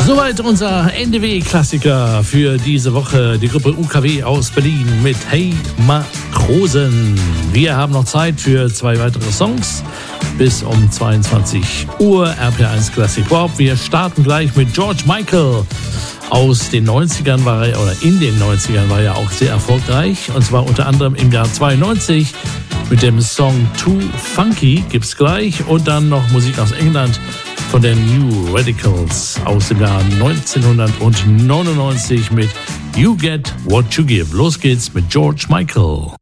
Soweit unser NDW-Klassiker für diese Woche. Die Gruppe UKW aus Berlin mit Hey Matrosen. Wir haben noch Zeit für 2 weitere Songs bis um 22 Uhr. RPR1 Classic Pop. Wir starten gleich mit George Michael. Aus den 90ern in den 90ern war er auch sehr erfolgreich. Und zwar unter anderem im Jahr 92 mit dem Song Too Funky gibt's gleich. Und dann noch Musik aus England von den New Radicals aus dem Jahr 1999 mit You Get What You Give. Los geht's mit George Michael.